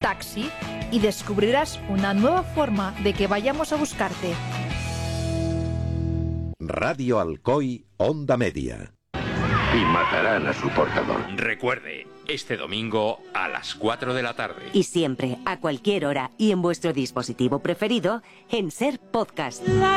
taxi y descubrirás una nueva forma de que vayamos a buscarte. Radio Alcoy, Onda Media. Y matarán a su portador. Recuerde, este domingo a las 4 de la tarde. Y siempre, a cualquier hora y en vuestro dispositivo preferido, en Ser Podcast.